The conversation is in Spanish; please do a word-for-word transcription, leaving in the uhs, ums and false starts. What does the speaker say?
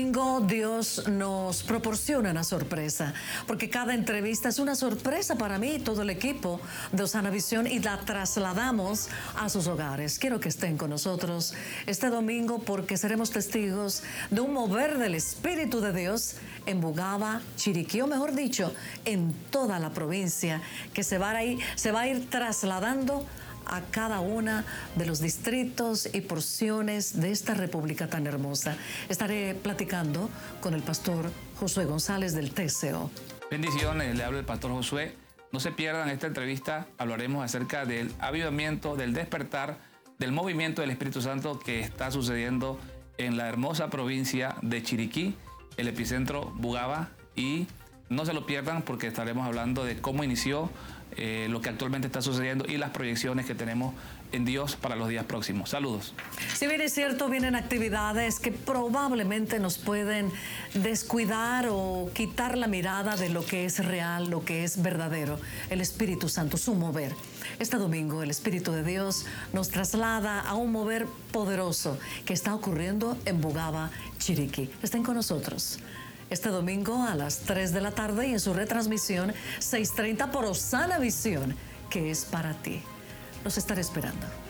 Dios nos proporciona una sorpresa, porque cada entrevista es una sorpresa para mí y todo el equipo de Osana Visión, y la trasladamos a sus hogares. Quiero que estén con nosotros este domingo porque seremos testigos de un mover del Espíritu de Dios en Bugaba, Chiriquí, o mejor dicho, en toda la provincia, que se va a ir, se va a ir trasladando a cada una de los distritos y porciones de esta república tan hermosa. Estaré platicando con el pastor Josué González del T C O. Bendiciones, le habla el pastor Josué. No se pierdan esta entrevista, hablaremos acerca del avivamiento, del despertar, del movimiento del Espíritu Santo que está sucediendo en la hermosa provincia de Chiriquí, el epicentro Bugaba, y no se lo pierdan porque estaremos hablando de cómo inició, eh, lo que actualmente está sucediendo y las proyecciones que tenemos en Dios para los días próximos. Saludos. Si bien es cierto, vienen actividades que probablemente nos pueden descuidar o quitar la mirada de lo que es real, lo que es verdadero, el Espíritu Santo, su mover. Este domingo el Espíritu de Dios nos traslada a un mover poderoso que está ocurriendo en Bugaba, Chiriquí. Estén con nosotros este domingo a las tres de la tarde y en su retransmisión seis treinta por Osana Visión, que es para ti. Los estaré esperando.